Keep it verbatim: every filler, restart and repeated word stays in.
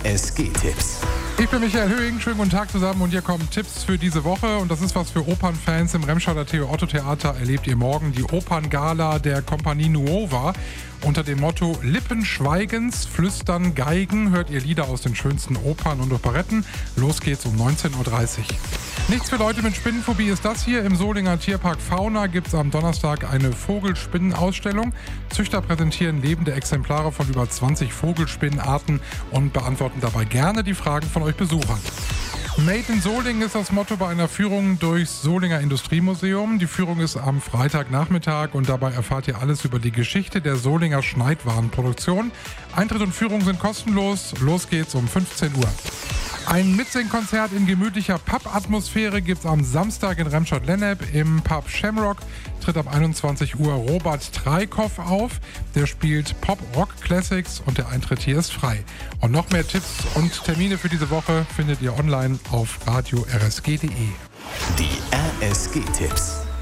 S G-Tipps. Ich bin Michael Höhing, schönen guten Tag zusammen und hier kommen Tipps für diese Woche und das ist was für Opernfans. Im Remscheider Theo-Otto Theater erlebt ihr morgen die Operngala der Compagnie Nuova. Unter dem Motto Lippen Schweigens, Flüstern, Geigen hört ihr Lieder aus den schönsten Opern und Operetten. Los geht's um neunzehn Uhr dreißig. Nichts für Leute mit Spinnenphobie ist das hier. Im Solinger Tierpark Fauna gibt es am Donnerstag eine Vogelspinnenausstellung. Züchter präsentieren lebende Exemplare von über zwanzig Vogelspinnenarten und beantworten dabei gerne die Fragen von euch Besuchern. Made in Solingen ist das Motto bei einer Führung durchs Solinger Industriemuseum. Die Führung ist am Freitagnachmittag und dabei erfahrt ihr alles über die Geschichte der Solinger Schneidwarenproduktion. Eintritt und Führung sind kostenlos. Los geht's um fünfzehn Uhr. Ein Mitsingkonzert in gemütlicher Pub-Atmosphäre gibt's am Samstag in Remscheid-Lennep. Im Pub Shamrock tritt ab einundzwanzig Uhr Robert Treikow auf. Der spielt Pop-Rock-Classics und der Eintritt hier ist frei. Und noch mehr Tipps und Termine für diese Woche findet ihr online auf radio r s g punkt d e. Die R S G-Tipps.